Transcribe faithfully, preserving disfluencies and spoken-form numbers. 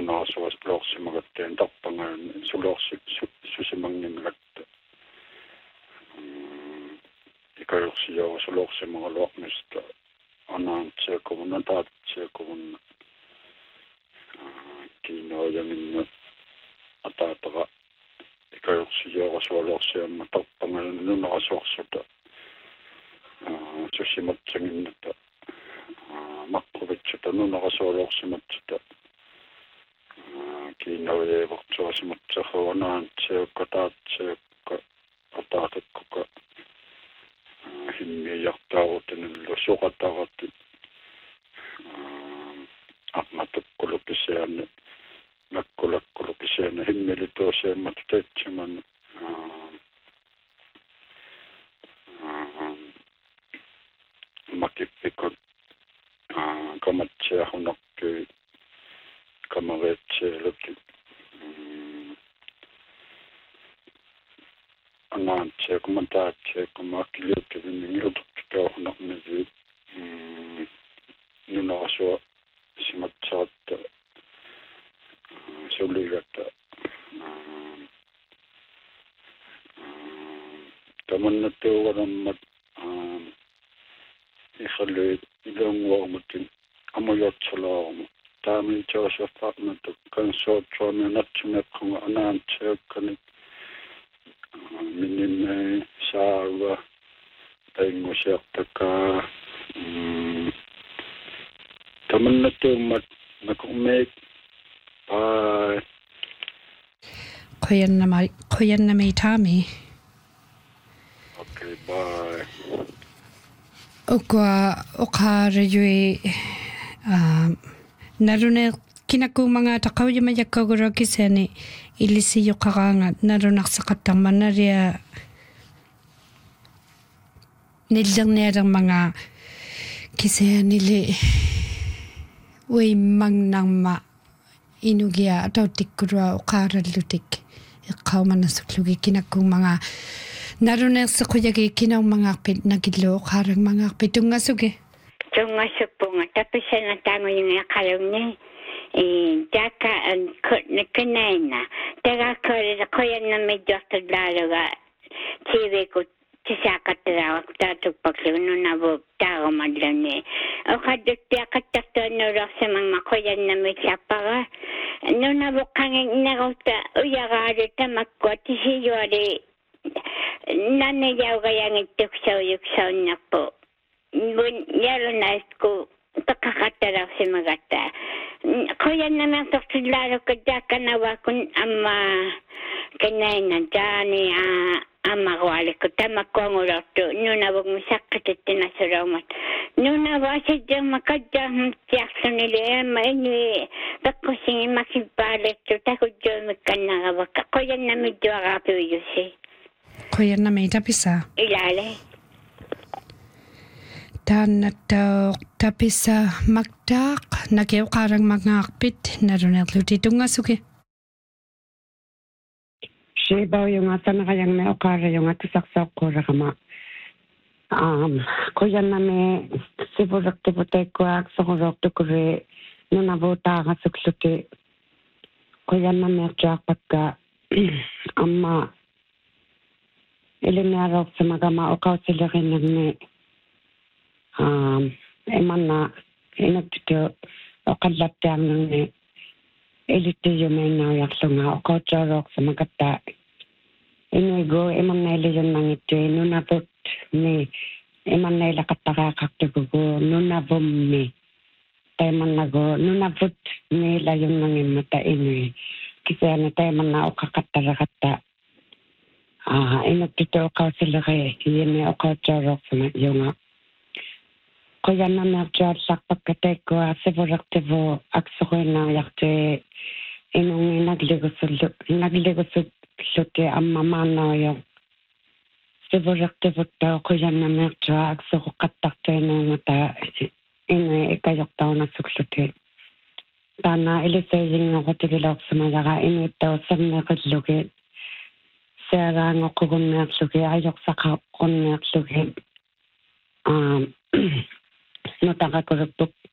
nunnaasuas lorsimagatteen tappangaan sulorsi susimangningatta ikajorsijoa sulorsimagalormista anaantsiakovunna taatsiakovunna kiinoajaminna ataatara ikajorsijoa suolorsiamma tappangaan nunnarasuarsuta susimatsanginnata makkovitsuta nunnarasuolorsimatsita kiinaujeevortuasimatsahu anaantsiakka taatsiakka ataatakkuka himmijartaarutinillu suqatarati armatukkulupisiani nakkulakkulupisiani himmilituusiammat tatsiman makippikut kamatsiahunokki kamaretsialuki anaantsiakku mataatsiakku makkiliukkivinigilutukkikauhunoknisi nunarasua simatsaatta suligata tamannatuugalammat ikhalluit ilunguarmutin amajortsalaarmu taamin joosaffarnatu kansuutsuami natsumeqqunga anaantsiakkani minnimme saava taingusiartaka tamannatuummat nakumeek pai qoyannama qoyannami taami okay bye okwa oqaarajui um narune kinaku mga taqawjamajakkagurokisani ilisiyoqaqaanga narunaqsaqattarmanaria nillernialermanga kisianili uimmangnerma inugia atautikkurua oqaarallutik iqqaumanassullugi kinakkuumanga naruneersequjagi kinaumangaarpit nakillu oqaarangmangaarpit tungasugi tungasuppunga tapisana taanguyunga qalunni e jaka an kutnakanaina tagakore qoyannamijortulaluga tiviku tisaqattarawa tatukpaklununnavu taagumadluni oqadduttiaqattartuannuulorsamangma qoyannamitsappaga nunavu qanginnaruta uyagaalu tamakkua tisiyuali nannijaugayangittuksauyuksaunnerpu bun yalunaisku taqaqattararsimagatta qoyannamiertortullaalukka jaakanavakun amma kanaina jaani a amarualikku tamakkuangulortu nunavugmi saqqitittinassuraumat nunavu asijjarma kajjaarnutiarlunili amma inui pekkusingi makipaalettu takujjuumikkannaravakka qoyannamidduaraapiuyusi qoyannami tapisa ilale taannattaa tapisa maktaaq nakeuqaarangmangaarpit narunerluti tungasugi Shibauйунга танараянгме оqaarayunga тусарсаоққулерама аам qoyannami сивулертипутеккуаак сорулортукули нунавутаарасуклути qoyannamiartuarpakka amma элемиалоорсамагама оqausilerinnermi аам эманна инаттуту оқаллаттаарнерни элиттиюмейнаариарлунга оqautsaalоорсамагатта инуиго эманнаилиюннангиттуи нунапут ми эманнаилақаттараақартугугу нунавумми тайманнаго нунапут ми лаюннангиммата инуи кисяна тайманна оқақаттарақатта аа инаттуту оqausilери киими оqautsaalоорсама юнга qoyannamiartuallарпаккатаиккуа сивулертиву аксоруинаариартуи инунгиннаглигусуллу иннаглигусуллути аммамаанарио сивулертивуттаа qoyannamiartua аксоруққаттартуинуунгата ина икажортаунассуклути таана илисаажингорутигилоорсумалара инуиттауссарнеқиллуги саагаангоққугунниарлуги ажорсақаққунниарлуги аа нутақакулуттук